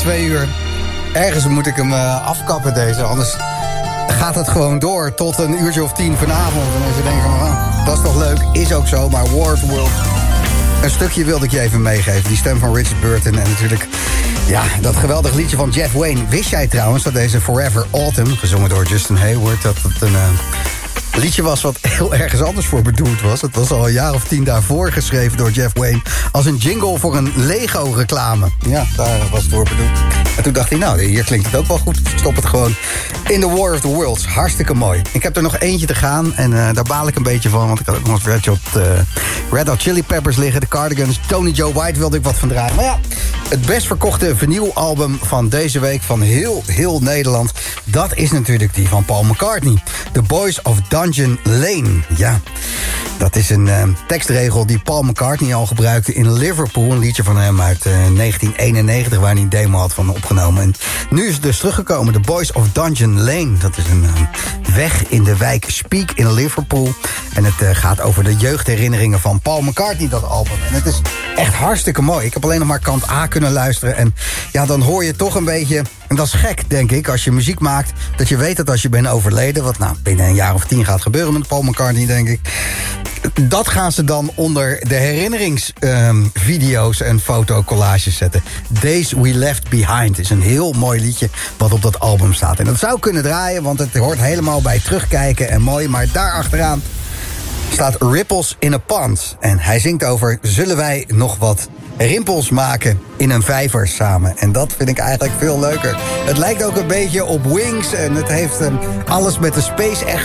2 uur. Ergens moet ik hem afkappen deze, anders gaat het gewoon door tot een uurtje of 10 vanavond. En als je denkt van, dat is toch leuk, is ook zo, maar War of the Worlds. Een stukje wilde ik je even meegeven. Die stem van Richard Burton en natuurlijk, ja, dat geweldig liedje van Jeff Wayne. Wist jij trouwens dat deze Forever Autumn, gezongen door Justin Hayward, dat het een liedje was wat heel ergens anders voor bedoeld was. Het was al een jaar of 10 daarvoor geschreven door Jeff Wayne als een jingle voor een Lego-reclame. Ja, daar was het voor bedoeld. En toen dacht hij, nou, hier klinkt het ook wel goed. Stop het gewoon in The War of the Worlds. Hartstikke mooi. Ik heb er nog eentje te gaan en daar baal ik een beetje van, want ik had ook nog eens Red Hot Chili Peppers liggen, de Cardigans, Tony Joe White wilde ik wat van draaien. Maar ja, het best verkochte vinylalbum van deze week van heel Nederland, dat is natuurlijk die van Paul McCartney. The Boys of Dungeon Lane. Ja, dat is een tekstregel die Paul McCartney al gebruikte in Liverpool. Een liedje van hem uit 1991 waar hij een demo had van opgenomen. En nu is het dus teruggekomen. The Boys of Dungeon Lane. Dat is een weg in de wijk Speak in Liverpool. En het gaat over de jeugdherinneringen van Paul McCartney, dat album. En het is echt hartstikke mooi. Ik heb alleen nog maar kant A kunnen luisteren. En ja, dan hoor je toch een beetje, en dat is gek, denk ik, als je muziek maakt, dat je weet dat als je bent overleden, wat nou binnen een jaar of 10 gaat gebeuren met Paul McCartney, denk ik, dat gaan ze dan onder de herinneringsvideo's en fotocollages zetten. Days We Left Behind is een heel mooi liedje wat op dat album staat. En dat zou kunnen draaien, want het hoort helemaal bij terugkijken en mooi. Maar daar achteraan staat Ripples in a Pond. En hij zingt over, zullen wij nog wat rimpels maken in een vijver samen. En dat vind ik eigenlijk veel leuker. Het lijkt ook een beetje op Wings en het heeft alles met de Space